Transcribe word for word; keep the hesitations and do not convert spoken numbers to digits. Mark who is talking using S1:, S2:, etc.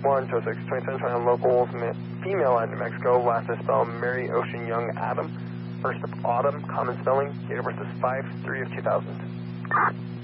S1: one two six, twenty-seven twenty-one locals, female at New Mexico, last is spelled Mary Ocean Young Adam, first of autumn, common spelling, date of birth is five three of two thousand.